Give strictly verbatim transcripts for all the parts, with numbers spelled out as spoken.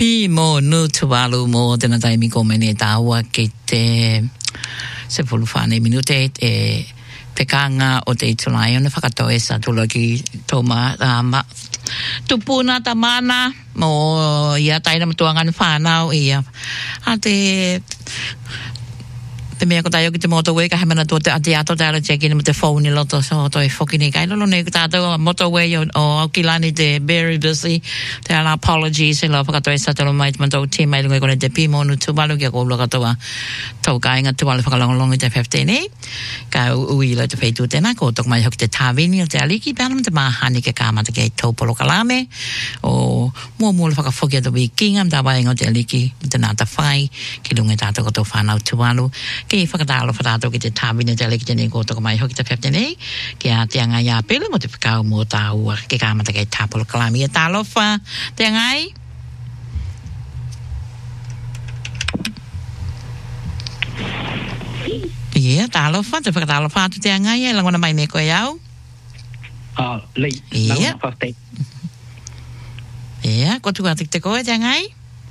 Pi mo no tuvalu mo tena taimi come ne tawa ke te se volufane minute e pekanga o te tulai ona whakatoe sa tulaki toma ama tupuna tamana mo ia taina matuangan whanau ia a te te mea ko tayo ki te motorway ka hemana tō te ati ato te ara check in mo te phone i loto so toi whoki ni kai lolo nei ko tātou motorway o, o Aukilani te very busy te ala apologies e lau whakatoe sa tolo mai te mantou te mai lunga kone te pimonu tuwalu kia kou loka toa tau kāinga tuwalu whakalongolongi te fifteen e ka ui lau te whaitu tēnā ko tok mai hoki te tāwini o te aliki pēnam te mahani ke kāmata ke taupolo kalame o mua mua le whakawhoki ato wi kinga mta wainga o te aliki te nāta whai ki lunga tātou koto whanau tuwalu ke whakatalo whatato ki te tāwina te aleki tēnei kōtoko mai hoki te fifteen ki a te angai a pele mo te whakau mō tāua ke kāmata kei tāpolo kalami e tālofa te angai ia tālofa te whakatalo whātu te angai e langona mai me koe au ah lei ia ia kotu atik te koe te angai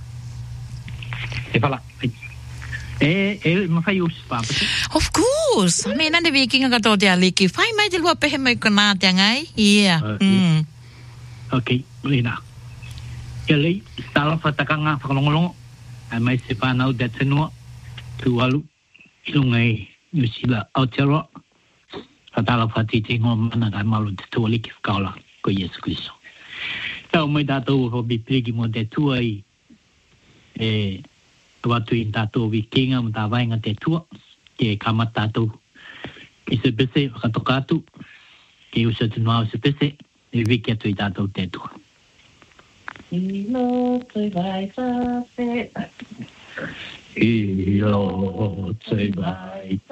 e whala Eh, eh, mawhai usi pāpata. Of course. I mean, ane vikinga kato te aliki. Whai mai te lua pehe mai kona te angai. Yeah. Uh, mm. Okay, lina. Ia lei, tala whatakanga whakalongolongo. Ai mai se whanau te tenua. Tualu. Ilungai New Zealand Aotearoa. Whatala whatiti ngō mana kai malu te tualiki whakaola ko Yesu Christo. Tau mai tātou ho bipiriki mo te tuai. Eh, watu in tātou wikinga mo tā wainga te tua ke kama tātou i se pese whakatokatu ke usa tunua o se pese e wiki atu i tātou te tua I lo tui vai sa se I lo tui vai